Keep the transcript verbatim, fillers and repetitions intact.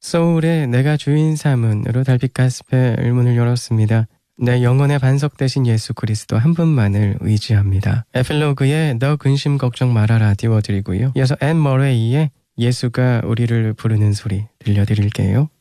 소울의 내가 주인 삼은으로 달빛 가스펠 문을 열었습니다. 내 영혼의 반석 대신 예수 그리스도 한 분만을 의지합니다. 에필로그의 너 근심 걱정 말아라 띄워드리고요. 이어서 앤 머레이의 예수가 우리를 부르는 소리 들려드릴게요.